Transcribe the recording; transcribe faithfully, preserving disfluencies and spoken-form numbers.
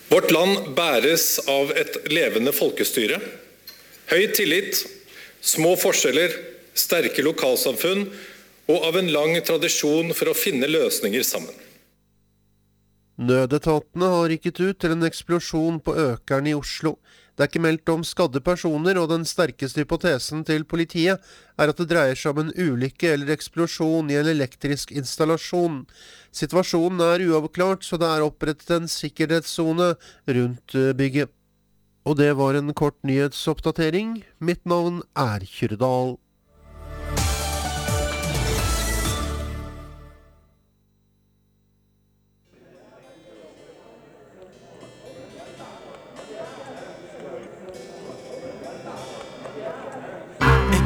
Vårt land bæres av et levende folkestyre, høy tillit, små forskjeller, sterke lokalsamfunn og av en lang tradisjon for å finne løsninger sammen. Nødetatene har rykket ut til en eksplosjon på Økern i Oslo. Det er ikke meldt om skadde personer, og den sterkeste hypotesen til politiet er at det dreier seg om en ulykke eller eksplosjon i en elektrisk installasjon. Situasjonen er uavklart, så det er opprettet en sikkerhetszone rundt bygget. Og det var en kort nyhetsoppdatering. Mitt navn er Kyrdal.